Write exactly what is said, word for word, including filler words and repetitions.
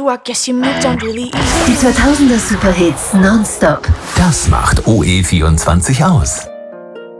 you, I guess you moved on really easy. Die zweitausender Superhits nonstop. Das macht O E vierundzwanzig aus.